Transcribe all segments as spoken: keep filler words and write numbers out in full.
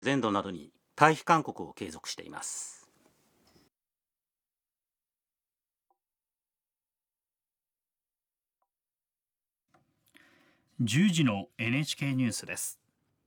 全土などに退避勧告を継続しています。 じゅうじの エヌエイチケー ニュースです。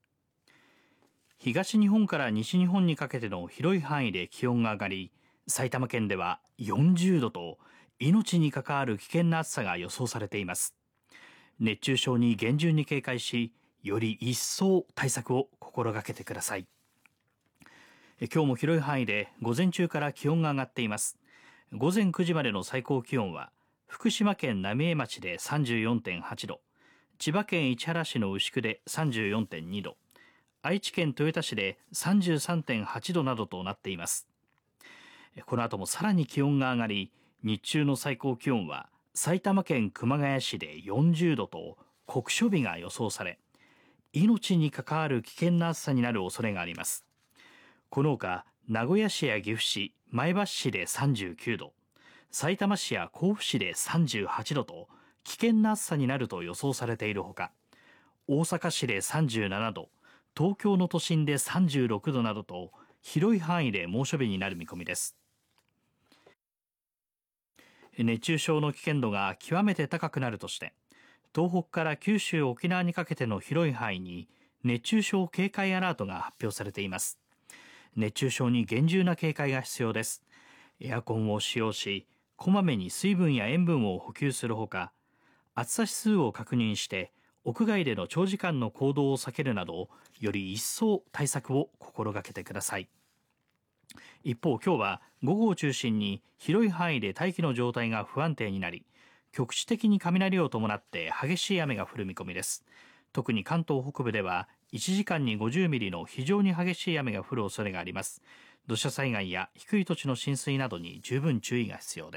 東日本から西日本にかけての広い範囲で気温が上がり、埼玉県ではよんじゅうどと命に関わる危険な暑さが予想されています。熱中症に厳重に警戒し、より一層対策を心がけてください。今日も広い範囲で午前中から気温が上がっています。午前くじまでの最高気温は福島県浪江町で さんじゅうよんてんはちど、千葉県市原市の牛久で さんじゅうよんてんにど、愛知県豊田市で さんじゅうさんてんはちどなどとなっています。この後もさらに気温が上がり、日中の最高気温は埼玉県熊谷市でよんじゅうどと酷暑日が予想され、命に関わる危険な暑さになる恐れがあります。このほか名古屋市や岐阜市、前橋市でさんじゅうきゅうど、さいたま市や甲府市でさんじゅうはちどと危険な暑さになると予想されているほか、大阪市でさんじゅうななど、東京の都心でさんじゅうろくどなどと広い範囲で猛暑日になる見込みです。熱中症の危険度が極めて高くなるとして、東北から九州、沖縄にかけての広い範囲に熱中症警戒アラートが発表されています。熱中症に厳重な警戒が必要です。エアコンを使用し、こまめに水分や塩分を補給するほか、暑さ指数を確認して屋外での長時間の行動を避けるなど、より一層対策を心がけてください。一方、今日は午後を中心に広い範囲で大気の状態が不安定になり、局地的に雷を伴って激しい雨が降る見込みです。特に関東北部ではいちじかんにごじゅうミリの非常に激しい雨が降る恐れがあります。土砂災害や低い土地の浸水などに十分注意が必要です。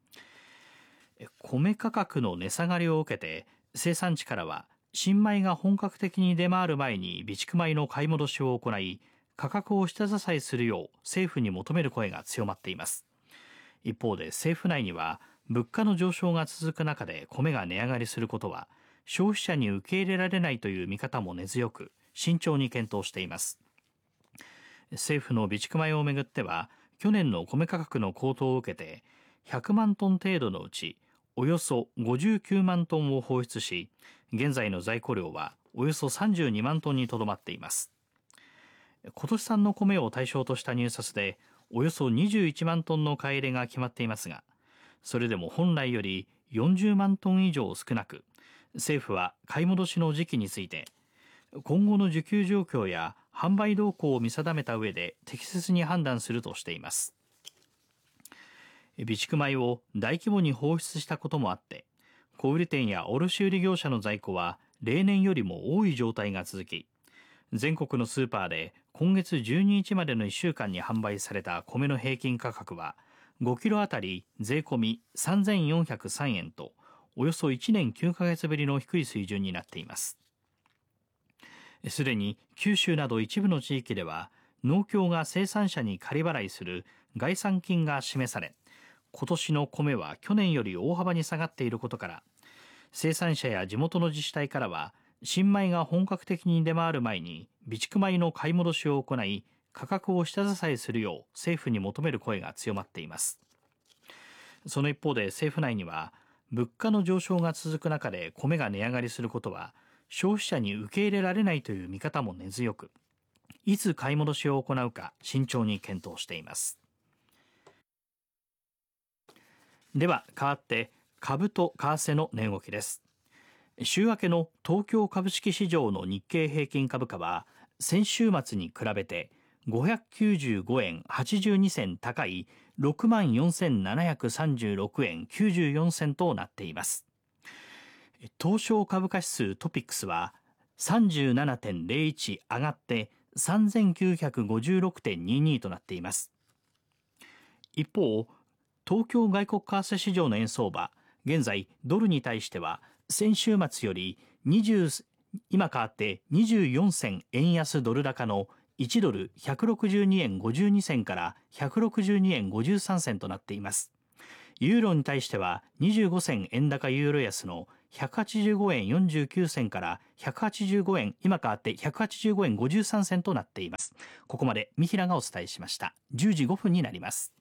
米価格の値下がりを受けて、生産地からは新米が本格的に出回る前に備蓄米の買い戻しを行い、価格を下支えするよう政府に求める声が強まっています。一方で政府内には、物価の上昇が続く中で米が値上がりすることは消費者に受け入れられないという見方も根強く、慎重に検討しています。政府の備蓄米をめぐっては、去年の米価格の高騰を受けてひゃくまんトン程度のうちおよそごじゅうきゅうまんトンを放出し、現在の在庫量はおよそさんじゅうにまんトンにとどまっています。今年産の米を対象とした入札でおよそにじゅういちまんトンの買い入れが決まっていますが、それでも本来よりよんじゅうまんトン以上少なく、政府は買い戻しの時期について今後の需給状況や販売動向を見定めた上で適切に判断するとしています。備蓄米を大規模に放出したこともあって、小売店や卸売業者の在庫は例年よりも多い状態が続き、全国のスーパーで今月じゅうににちまでのいっしゅうかんに販売された米の平均価格はごキロあたり税込みさんぜんよんひゃくさんえんと、およそいちねんきゅうかげつぶりの低い水準になっています。すでに九州など一部の地域では農協が生産者に仮払いする概算金が示され、今年の米は去年より大幅に下がっていることから、生産者や地元の自治体からは新米が本格的に出回る前に備蓄米の買い戻しを行い、価格を下支えするよう政府に求める声が強まっています。その一方で政府内には、物価の上昇が続く中で米が値上がりすることは消費者に受け入れられないという見方も根強く、いつ買い戻しを行うか慎重に検討しています。では変わって株と為替の値動きです。週明けの東京株式市場の日経平均株価は先週末に比べてごひゃくきゅうじゅうごえんはちじゅうにせん高い ろくまんよんせんななひゃくさんじゅうろくえんきゅうじゅうよんせんとなっています。東証株価指数トピックスは さんじゅうななてんゼロいち 上がってさんぜんきゅうひゃくごじゅうろくてんにに となっています。一方、東京外国為替市場の円相場、現在ドルに対しては先週末より20今変わってにじゅうよんせん円安ドル高のいちドルひゃくろくじゅうにえんごじゅうにせんからひゃくろくじゅうにえんごじゅうさんせんとなっています。ユーロに対してはにじゅうごせん円高ユーロ安のひゃくはちじゅうごえんよんじゅうきゅうせんからひゃくはちじゅうごえん、今変わってひゃくはちじゅうごえんごじゅうさんせんとなっています。ここまで三平がお伝えしました。じゅうじごふんになります。